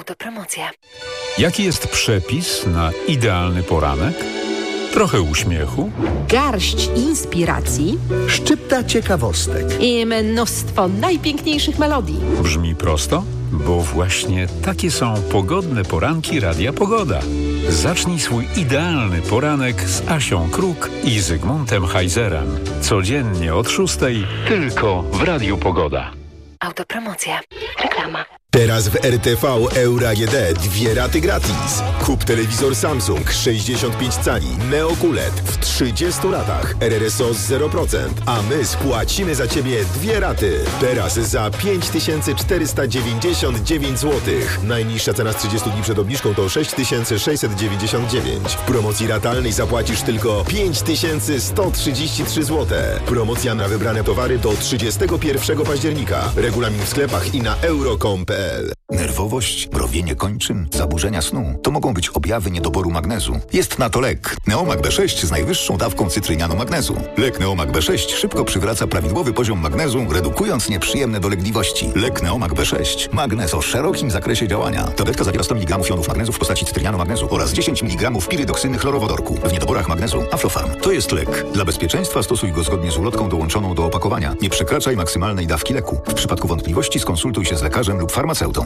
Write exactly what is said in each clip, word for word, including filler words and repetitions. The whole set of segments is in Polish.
Autopromocja. Jaki jest przepis na idealny poranek? Trochę uśmiechu, garść inspiracji, szczypta ciekawostek i mnóstwo najpiękniejszych melodii. brzmi prosto? Bo właśnie takie są pogodne poranki Radia Pogoda. Zacznij swój idealny poranek z Asią Kruk i Zygmuntem Heizerem. Codziennie od szóstej tylko w Radiu Pogoda. Autopromocja. Reklama. Teraz w R T V Euro A G D dwie raty gratis. Kup telewizor Samsung sześćdziesiąt pięć cali Neo Q L E D w trzydziestu ratach R R S O z zero procent, a my spłacimy za Ciebie dwie raty. Teraz za pięć tysięcy czterysta dziewięćdziesiąt dziewięć złotych. Najniższa cena z trzydziestu dni przed obniżką to sześć tysięcy sześćset dziewięćdziesiąt dziewięć. W promocji ratalnej zapłacisz tylko pięć tysięcy sto trzydzieści trzy złote. Promocja na wybrane towary do trzydziestego pierwszego października. Regulamin w sklepach i na euro kropka com kropka p l. Nerwowość, mrowienie kończyn, zaburzenia snu to mogą być objawy niedoboru magnezu. Jest na to lek. Neomag B sześć z najwyższą dawką cytrynianu magnezu. Lek Neomag B sześć szybko przywraca prawidłowy poziom magnezu, redukując nieprzyjemne dolegliwości. Lek Neomag B sześć. Magnez o szerokim zakresie działania. Tabletka zawiera sto miligramów jonów magnezu w postaci cytrynianu magnezu oraz dziesięć miligramów pirydoksyny chlorowodorku. W niedoborach magnezu Aflofarm. To jest lek. Dla bezpieczeństwa stosuj go zgodnie z ulotką dołączoną do opakowania. Nie przekraczaj maksymalnej dawki leku. W przypadku wątpliwości skonsultuj się z lekarzem lub farmaceutą.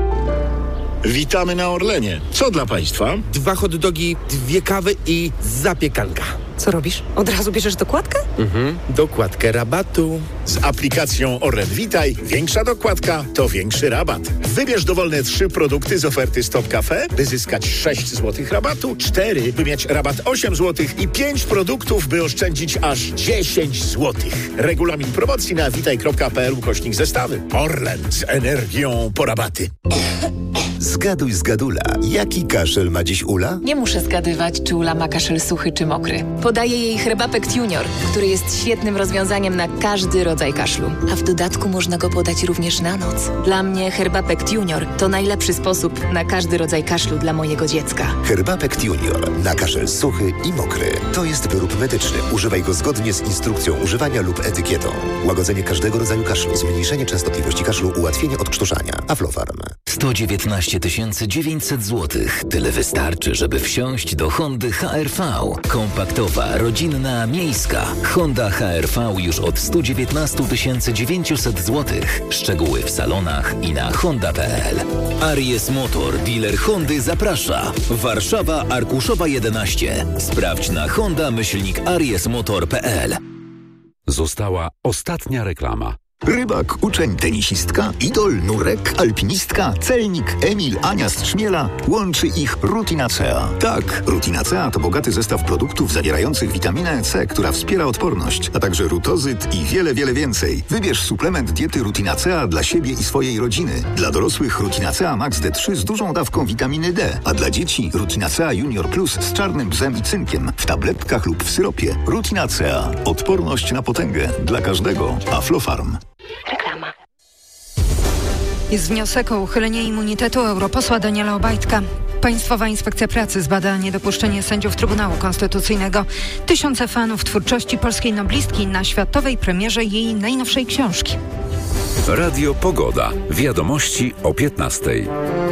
Witamy na Orlenie. Co dla Państwa? Dwa hot dogi, dwie kawy i zapiekanka. Co robisz? Od razu bierzesz dokładkę? Mhm, dokładkę rabatu. Z aplikacją Orlen Witaj większa dokładka to większy rabat. Wybierz dowolne trzy produkty z oferty Stop Cafe, by zyskać sześć złotych rabatu, cztery, by mieć rabat osiem złotych i pięć produktów, by oszczędzić aż dziesięć złotych. Regulamin promocji na witaj kropka p l ukośnik zestawy. Orlen z energią po rabaty. Zgaduj z Gadula. Jaki kaszel ma dziś Ula? Nie muszę zgadywać, czy Ula ma kaszel suchy czy mokry. Podaję jej Herbapekt Junior, który jest świetnym rozwiązaniem na każdy rodzaj kaszlu. A w dodatku można go podać również na noc. Dla mnie Herbapekt Junior to najlepszy sposób na każdy rodzaj kaszlu dla mojego dziecka. Herbapekt Junior na kaszel suchy i mokry. To jest wyrób medyczny. Używaj go zgodnie z instrukcją używania lub etykietą. Łagodzenie każdego rodzaju kaszlu, zmniejszenie częstotliwości kaszlu, ułatwienie odkrztuszania. Aflofarm. sto dziewiętnaście tysięcy dziewięćset złotych. Tyle wystarczy, żeby wsiąść do Hondy H R V. Kompaktowa, rodzinna, miejska. Honda H R V już od sto dziewiętnaście tysięcy dziewięćset złotych. Szczegóły w salonach i na honda kropka p l. Aries Motor, dealer Hondy, zaprasza. Warszawa, Arkuszowa jedenaście. Sprawdź na honda myślnik aries motor kropka p l. Została ostatnia reklama. Rybak, uczeń, tenisistka, idol, nurek, alpinistka, celnik, Emil, Ania z Trzmiela. Łączy ich Rutinacea. Tak, Rutinacea to bogaty zestaw produktów zawierających witaminę C, która wspiera odporność, a także rutozyt i wiele, wiele więcej. Wybierz suplement diety Rutinacea dla siebie i swojej rodziny. Dla dorosłych Rutinacea Max D trzy z dużą dawką witaminy D, a dla dzieci Rutinacea Junior Plus z czarnym bzem i cynkiem w tabletkach lub w syropie. Rutinacea. Odporność na potęgę. Dla każdego. Aflofarm. Reklama. Jest wniosek o uchylenie immunitetu europosła Daniela Obajtka. Państwowa Inspekcja Pracy zbada niedopuszczenie sędziów Trybunału Konstytucyjnego. Tysiące fanów twórczości polskiej noblistki na światowej premierze jej najnowszej książki. Radio Pogoda. Wiadomości o piętnastej.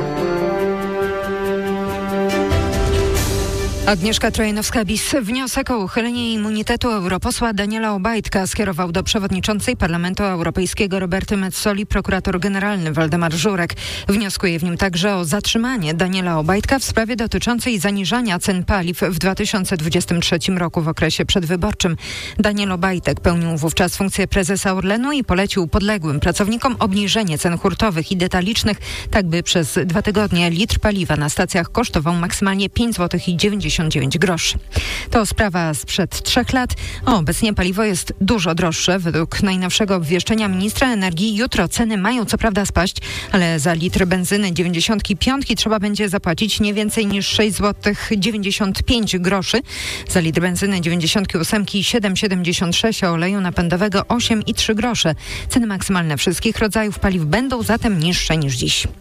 Agnieszka Trojanowska-Bis wniosek o uchylenie immunitetu europosła Daniela Obajtka skierował do przewodniczącej Parlamentu Europejskiego Roberty Metzoli prokurator generalny Waldemar Żurek. Wnioskuje w nim także o zatrzymanie Daniela Obajtka w sprawie dotyczącej zaniżania cen paliw w dwa tysiące dwudziestym trzecim roku w okresie przedwyborczym. Daniel Obajtek pełnił wówczas funkcję prezesa Orlenu i polecił podległym pracownikom obniżenie cen hurtowych i detalicznych, tak by przez dwa tygodnie litr paliwa na stacjach kosztował maksymalnie pięć złotych i dziewięćdziesiąt dziewięć groszy. To sprawa sprzed trzech lat. Obecnie paliwo jest dużo droższe. Według najnowszego obwieszczenia ministra energii jutro ceny mają co prawda spaść, ale za litr benzyny dziewięćdziesiątki piątki trzeba będzie zapłacić nie więcej niż sześć złotych dziewięćdziesiąt pięć groszy. Za litr benzyny dziewięćdziesiątki ósemki siedem przecinek siedemdziesiąt sześć, a oleju napędowego osiem i trzy grosze. Ceny maksymalne wszystkich rodzajów paliw będą zatem niższe niż dziś.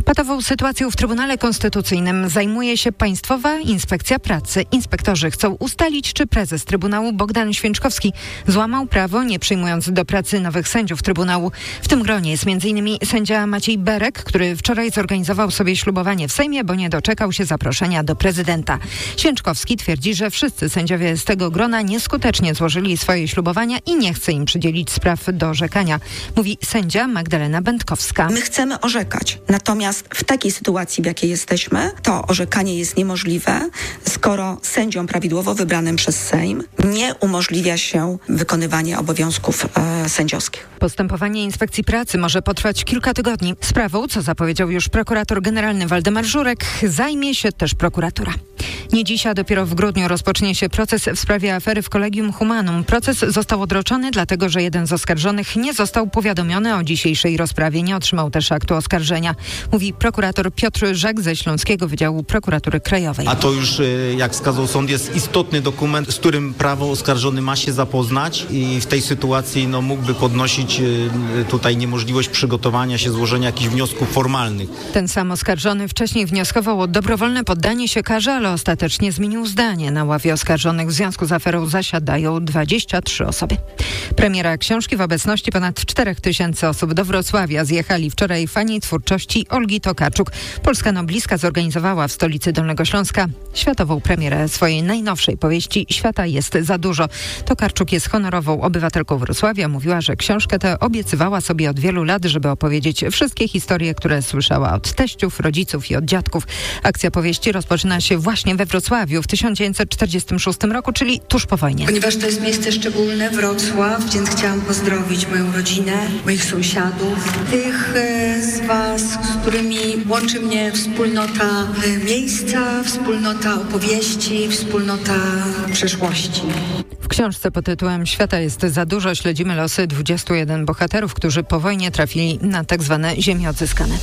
Patową sytuacją w Trybunale Konstytucyjnym zajmuje się Państwowa Inspekcja Pracy. Inspektorzy chcą ustalić, czy prezes Trybunału Bogdan Święczkowski złamał prawo, nie przyjmując do pracy nowych sędziów Trybunału. W tym gronie jest między innymi sędzia Maciej Berek, który wczoraj zorganizował sobie ślubowanie w Sejmie, bo nie doczekał się zaproszenia do prezydenta. Święczkowski twierdzi, że wszyscy sędziowie z tego grona nieskutecznie złożyli swoje ślubowania i nie chce im przydzielić spraw do orzekania, mówi sędzia Magdalena Będkowska. My chcemy orzekać, natomiast w takiej sytuacji, w jakiej jesteśmy, to orzekanie jest niemożliwe, skoro sędziom prawidłowo wybranym przez Sejm nie umożliwia się wykonywanie obowiązków e, sędziowskich. Postępowanie Inspekcji Pracy może potrwać kilka tygodni. Sprawą, co zapowiedział już prokurator generalny Waldemar Żurek, zajmie się też prokuratura. Nie dziś, a dopiero w grudniu rozpocznie się proces w sprawie afery w Collegium Humanum. Proces został odroczony, dlatego że jeden z oskarżonych nie został powiadomiony o dzisiejszej rozprawie. Nie otrzymał też aktu oskarżenia, mówi prokurator Piotr Żak ze Śląskiego Wydziału Prokuratury Krajowej. A to już, jak wskazał sąd, jest istotny dokument, z którym prawo oskarżony ma się zapoznać i w tej sytuacji no, mógłby podnosić tutaj niemożliwość przygotowania się, złożenia jakichś wniosków formalnych. Ten sam oskarżony wcześniej wnioskował o dobrowolne poddanie się karze, ale ostatecznie zmienił zdanie. Na ławie oskarżonych w związku z aferą zasiadają dwadzieścia trzy osoby. Premiera książki w obecności ponad czterech tysięcy osób. Do Wrocławia zjechali wczoraj fani twórczości Olgi Tokarczuk. Polska noblistka zorganizowała w stolicy Dolnego Śląska światową premierę swojej najnowszej powieści Świata jest za dużo. Tokarczuk jest honorową obywatelką Wrocławia. Mówiła, że książkę tę obiecywała sobie od wielu lat, żeby opowiedzieć wszystkie historie, które słyszała od teściów, rodziców i od dziadków. Akcja powieści rozpoczyna się właśnie we Wrocławiu w tysiąc dziewięćset czterdziestym szóstym roku, czyli tuż po wojnie. Ponieważ to jest miejsce szczególne, Wrocław, więc chciałam pozdrowić moją rodzinę, moich sąsiadów, tych e, z Was, z którymi łączy mnie wspólnota e, miejsca, wspólnota opowieści, wspólnota przeszłości. W książce pod tytułem Świata jest za dużo śledzimy losy dwudziestu jeden bohaterów, którzy po wojnie trafili na tak zwane ziemie odzyskane.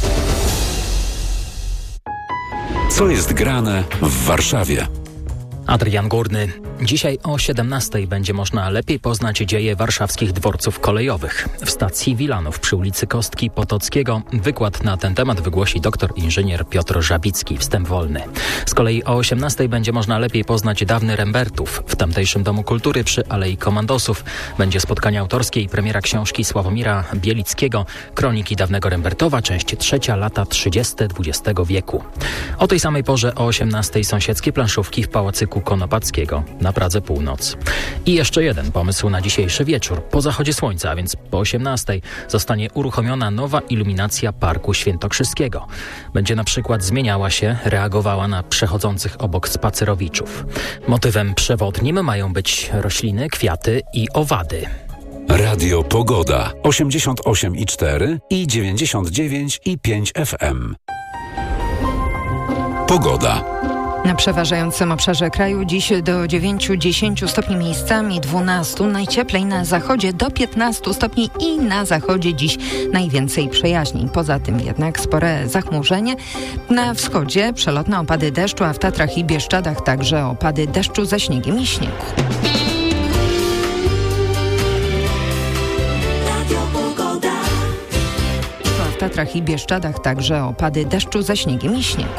Co jest grane w Warszawie? Adrian Górny. Dzisiaj o siedemnastej będzie można lepiej poznać dzieje warszawskich dworców kolejowych. W stacji Wilanów przy ulicy Kostki Potockiego wykład na ten temat wygłosi doktor inżynier Piotr Żabicki. Wstęp wolny. Z kolei o osiemnastej będzie można lepiej poznać dawny Rembertów. W tamtejszym Domu Kultury przy Alei Komandosów będzie spotkanie autorskie i premiera książki Sławomira Bielickiego Kroniki dawnego Rembertowa, część trzecia, lata trzydzieste dwudziestego wieku. O tej samej porze o osiemnastej sąsiedzkie planszówki w Pałacyku Konopackiego na Pradze Północ. I jeszcze jeden pomysł na dzisiejszy wieczór. Po zachodzie słońca, a więc po osiemnastej, zostanie uruchomiona nowa iluminacja Parku Świętokrzyskiego. Będzie na przykład zmieniała się, reagowała na przechodzących obok spacerowiczów. Motywem przewodnim mają być rośliny, kwiaty i owady. Radio Pogoda osiemdziesiąt osiem i cztery i dziewięćdziesiąt dziewięć i pięć F M. Pogoda. Na przeważającym obszarze kraju dziś do dziewięciu do dziesięciu stopni miejscami, dwunastu najcieplej na zachodzie do piętnastu stopni i na zachodzie dziś najwięcej przejaśnień. Poza tym jednak spore zachmurzenie. Na wschodzie przelotne opady deszczu, a w Tatrach i Bieszczadach także opady deszczu ze śniegiem i śniegu. A w Tatrach i Bieszczadach także opady deszczu ze śniegiem i śniegu.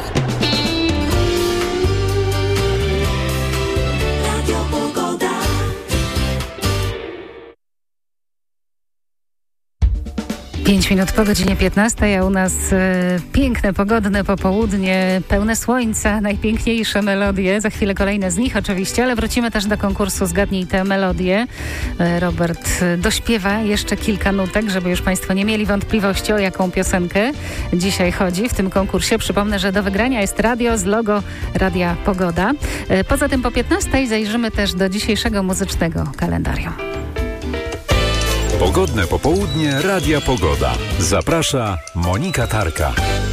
Pięć minut po godzinie piętnastej, a u nas e, piękne, pogodne popołudnie, pełne słońca, najpiękniejsze melodie. Za chwilę kolejne z nich oczywiście, ale wrócimy też do konkursu Zgadnij tę melodię. E, Robert e, dośpiewa jeszcze kilka nutek, żeby już Państwo nie mieli wątpliwości, o jaką piosenkę dzisiaj chodzi w tym konkursie. Przypomnę, że do wygrania jest radio z logo Radia Pogoda. E, poza tym po piętnastej zajrzymy też do dzisiejszego muzycznego kalendarium. Pogodne popołudnie Radia Pogoda. Zaprasza Monika Tarka.